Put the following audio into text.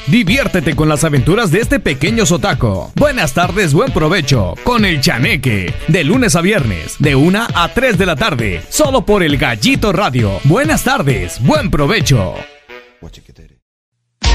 Diviértete con las aventuras de este pequeño zotaco. Buenas tardes, buen provecho con el Chaneque. De lunes a viernes, de 1 a 3 de la tarde. Solo por el Gallito Radio. Buenas tardes, buen provecho.